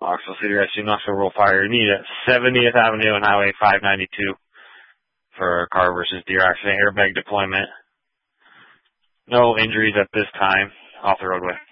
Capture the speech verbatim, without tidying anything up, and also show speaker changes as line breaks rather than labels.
Knoxville City Rescue, Knoxville Rural Fire. You need at seventieth Avenue and Highway five ninety-two for a car versus deer accident, airbag deployment. No injuries at this time off the roadway.